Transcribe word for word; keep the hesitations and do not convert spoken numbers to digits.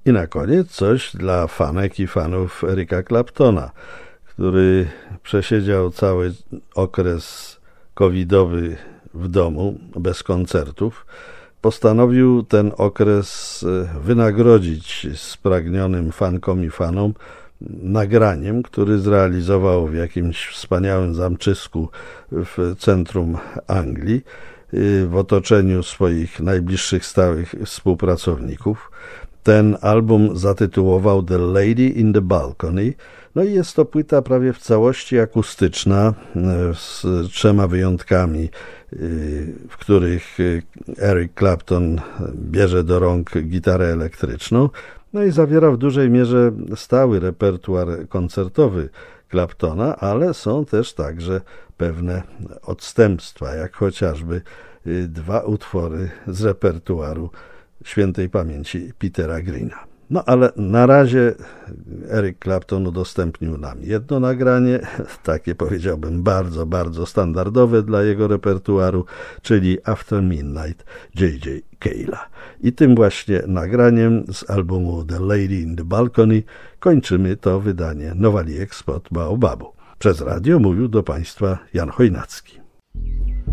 I na koniec coś dla fanek i fanów Erika Claptona, który przesiedział cały okres covidowy w domu, bez koncertów. Postanowił ten okres wynagrodzić spragnionym fankom i fanom nagraniem, który zrealizował w jakimś wspaniałym zamczysku w centrum Anglii, w otoczeniu swoich najbliższych stałych współpracowników. Ten album zatytułował The Lady in the Balcony. No i jest to płyta prawie w całości akustyczna, z trzema wyjątkami, w których Eric Clapton bierze do rąk gitarę elektryczną. No i zawiera w dużej mierze stały repertuar koncertowy Claptona, ale są też także pewne odstępstwa, jak chociażby dwa utwory z repertuaru świętej pamięci Petera Greena. No ale na razie Eric Clapton udostępnił nam jedno nagranie, takie powiedziałbym bardzo, bardzo standardowe dla jego repertuaru, czyli After Midnight J J Cale'a. I tym właśnie nagraniem z albumu The Lady in the Balcony kończymy to wydanie Nowali Export Baobabu. Przez radio mówił do Państwa Jan Chojnacki.